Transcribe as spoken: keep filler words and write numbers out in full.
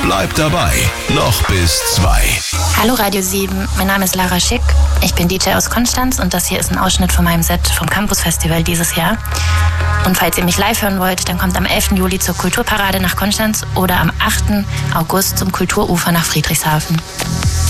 Bleibt dabei, noch bis zwei. Hallo Radio sieben, mein Name ist Lara Schick. Ich bin D J aus Konstanz und das hier ist ein Ausschnitt von meinem Set vom Campus Festival dieses Jahr. Und falls ihr mich live hören wollt, dann kommt am elften Juli zur Kulturparade nach Konstanz oder am achten August zum Kulturufer nach Friedrichshafen.